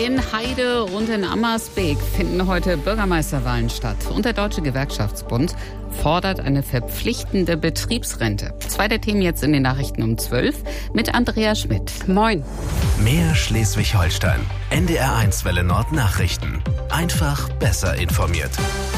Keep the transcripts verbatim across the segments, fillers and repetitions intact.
In Heide und in Ammersbeek finden heute Bürgermeisterwahlen statt. Und der Deutsche Gewerkschaftsbund fordert eine verpflichtende Betriebsrente. Zwei der Themen jetzt in den Nachrichten um zwölf mit Andrea Schmidt. Moin. Mehr Schleswig-Holstein. N D R eins Welle Nord Nachrichten. Einfach besser informiert.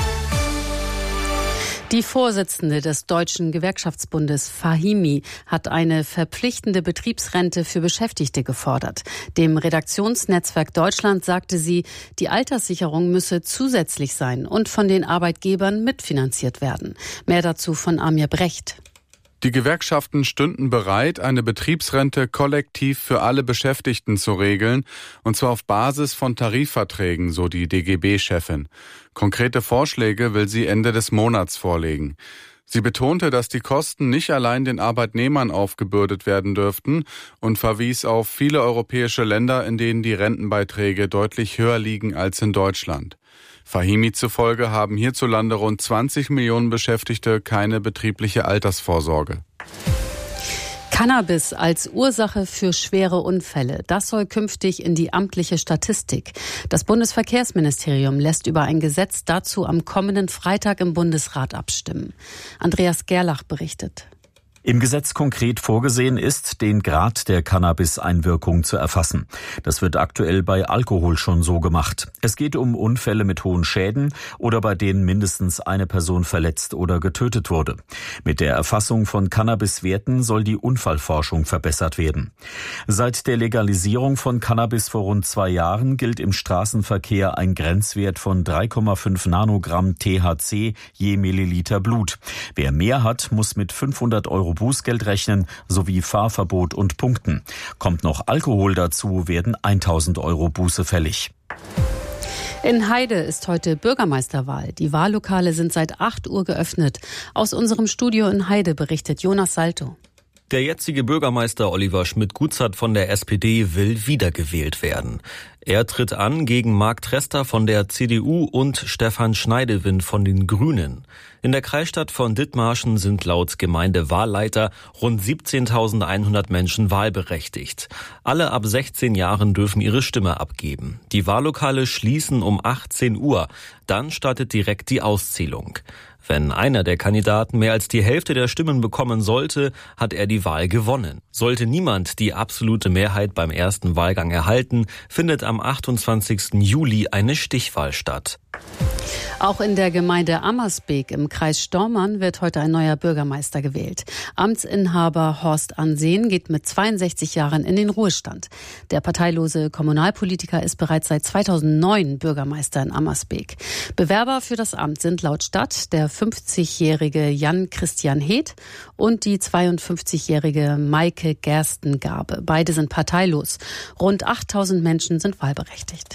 Die Vorsitzende des Deutschen Gewerkschaftsbundes, Fahimi, hat eine verpflichtende Betriebsrente für Beschäftigte gefordert. Dem Redaktionsnetzwerk Deutschland sagte sie, die Alterssicherung müsse zusätzlich sein und von den Arbeitgebern mitfinanziert werden. Mehr dazu von Amir Brecht. Die Gewerkschaften stünden bereit, eine Betriebsrente kollektiv für alle Beschäftigten zu regeln, und zwar auf Basis von Tarifverträgen, so die D G B-Chefin. Konkrete Vorschläge will sie Ende des Monats vorlegen. Sie betonte, dass die Kosten nicht allein den Arbeitnehmern aufgebürdet werden dürften und verwies auf viele europäische Länder, in denen die Rentenbeiträge deutlich höher liegen als in Deutschland. Fahimi zufolge haben hierzulande rund zwanzig Millionen Beschäftigte keine betriebliche Altersvorsorge. Cannabis als Ursache für schwere Unfälle, das soll künftig in die amtliche Statistik. Das Bundesverkehrsministerium lässt über ein Gesetz dazu am kommenden Freitag im Bundesrat abstimmen. Andreas Gerlach berichtet. Im Gesetz konkret vorgesehen ist, den Grad der Cannabis-Einwirkung zu erfassen. Das wird aktuell bei Alkohol schon so gemacht. Es geht um Unfälle mit hohen Schäden oder bei denen mindestens eine Person verletzt oder getötet wurde. Mit der Erfassung von Cannabis-Werten soll die Unfallforschung verbessert werden. Seit der Legalisierung von Cannabis vor rund zwei Jahren gilt im Straßenverkehr ein Grenzwert von drei Komma fünf Nanogramm T H C je Milliliter Blut. Wer mehr hat, muss mit fünfhundert Euro Bußgeld rechnen, sowie Fahrverbot und Punkten. Kommt noch Alkohol dazu, werden tausend Euro Buße fällig. In Heide ist heute Bürgermeisterwahl. Die Wahllokale sind seit acht Uhr geöffnet. Aus unserem Studio in Heide berichtet Jonas Salto. Der jetzige Bürgermeister Oliver Schmidt-Gutzert von der S P D will wiedergewählt werden. Er tritt an gegen Marc Trester von der C D U und Stefan Schneidewind von den Grünen. In der Kreisstadt von Dithmarschen sind laut Gemeindewahlleiter rund siebzehntausendeinhundert Menschen wahlberechtigt. Alle ab sechzehn Jahren dürfen ihre Stimme abgeben. Die Wahllokale schließen um achtzehn Uhr. Dann startet direkt die Auszählung. Wenn einer der Kandidaten mehr als die Hälfte der Stimmen bekommen sollte, hat er die Wahl gewonnen. Sollte niemand die absolute Mehrheit beim ersten Wahlgang erhalten, findet am achtundzwanzigsten Juli eine Stichwahl statt. Auch in der Gemeinde Ammersbeek im Kreis Stormarn wird heute ein neuer Bürgermeister gewählt. Amtsinhaber Horst Ansehen geht mit zweiundsechzig Jahren in den Ruhestand. Der parteilose Kommunalpolitiker ist bereits seit zweitausendneun Bürgermeister in Ammersbeek. Bewerber für das Amt sind laut Stadt der fünfzigjährige Jan Christian Heeth und die zweiundfünfzigjährige Maike Gerstengabe. Beide sind parteilos. Rund achttausend Menschen sind wahlberechtigt.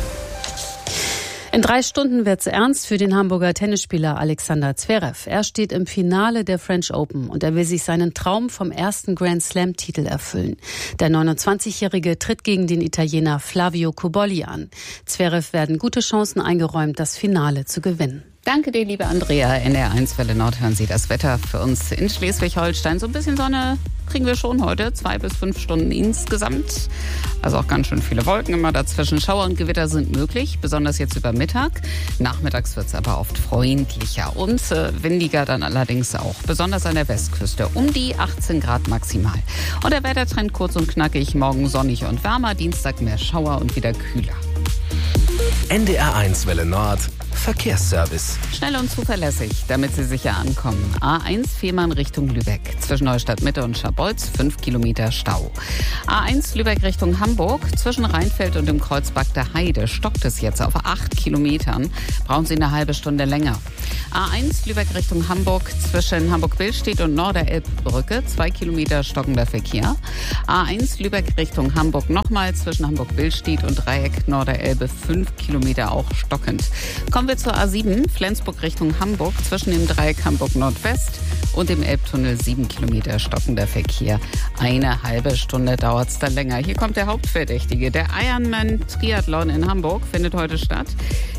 In drei Stunden wird's ernst für den Hamburger Tennisspieler Alexander Zverev. Er steht im Finale der French Open und er will sich seinen Traum vom ersten Grand Slam-Titel erfüllen. Der neunundzwanzigjährige tritt gegen den Italiener Flavio Cobolli an. Zverev werden gute Chancen eingeräumt, das Finale zu gewinnen. Danke dir, liebe Andrea. N D R eins Welle Nord hören Sie das Wetter für uns in Schleswig-Holstein. So ein bisschen Sonne kriegen wir schon heute, zwei bis fünf Stunden insgesamt. Also auch ganz schön viele Wolken immer dazwischen. Schauer und Gewitter sind möglich, besonders jetzt über Mittag. Nachmittags wird es aber oft freundlicher und äh, windiger dann allerdings auch. Besonders an der Westküste um die achtzehn Grad maximal. Und der Wettertrend kurz und knackig. Morgen sonnig und wärmer, Dienstag mehr Schauer und wieder kühler. N D R eins Welle Nord Verkehrsservice. Schnell und zuverlässig, damit Sie sicher ankommen. A eins Fehmarn Richtung Lübeck. Zwischen Neustadt Mitte und Scharbeutz fünf Kilometer Stau. A eins Lübeck Richtung Hamburg. Zwischen Rheinfeld und dem Kreuzberg der Heide stockt es jetzt auf acht Kilometern. Brauchen Sie eine halbe Stunde länger. A eins Lübeck Richtung Hamburg. Zwischen Hamburg-Billstedt und Norderelbbrücke. zwei Kilometer stockender Verkehr. A eins Lübeck Richtung Hamburg nochmal. Zwischen Hamburg-Billstedt und Dreieck Norderelbe fünf Kilometer auch stockend. Kommen wir zur A sieben, Flensburg Richtung Hamburg, zwischen dem Dreieck Hamburg Nordwest und dem Elbtunnel sieben Kilometer stockender Verkehr. Eine halbe Stunde dauert es dann länger. Hier kommt der Hauptverdächtige. Der Ironman Triathlon in Hamburg findet heute statt.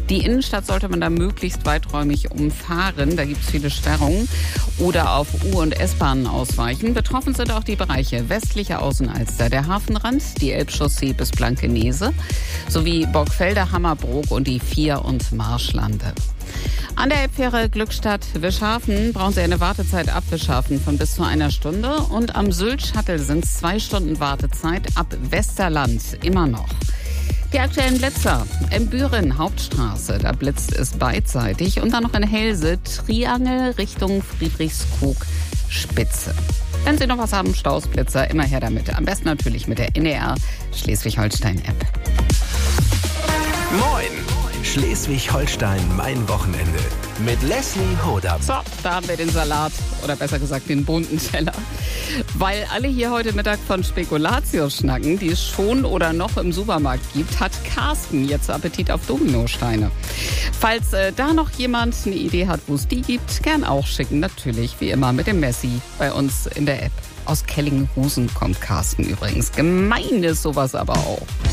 Die Innenstadt sollte man da möglichst weiträumig umfahren. Da gibt es viele Sperrungen. Oder auf U- und S-Bahnen ausweichen. Betroffen sind auch die Bereiche westliche Außenalster, der Hafenrand, die Elbchaussee bis Blankenese sowie Borgfelder, Hammerbrook und die Vier- und Marschlande. An der Elbfähre Glückstadt-Wischhafen brauchen Sie eine Wartezeit ab Wischhafen von bis zu einer Stunde. Und am Sylt-Shuttle sind es zwei Stunden Wartezeit ab Westerland immer noch. Die aktuellen Blitzer in Büren, Hauptstraße, da blitzt es beidseitig. Und dann noch in Helse, Triangel Richtung Friedrichskoog, Spitze. Wenn Sie noch was haben, Staus, Blitzer, immer her damit. Am besten natürlich mit der N D R Schleswig-Holstein-App. Moin! Schleswig-Holstein, mein Wochenende. Mit Leslie Hodam. So, da haben wir den Salat, oder besser gesagt den bunten Teller. Weil alle hier heute Mittag von Spekulatius schnacken, die es schon oder noch im Supermarkt gibt, hat Carsten jetzt Appetit auf Dominosteine. Falls äh, da noch jemand eine Idee hat, wo es die gibt, gern auch schicken. Natürlich, wie immer, mit dem Messi bei uns in der App. Aus Kellinghusen kommt Carsten übrigens. Gemein ist sowas aber auch.